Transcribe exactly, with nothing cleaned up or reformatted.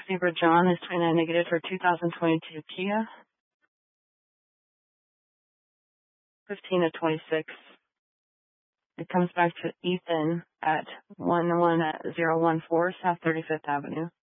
Neighbor John is twenty-nine negative for two thousand twenty-two Kia. fifteen of twenty-six. It comes back to Ethan at one one zero one four South thirty-fifth Avenue.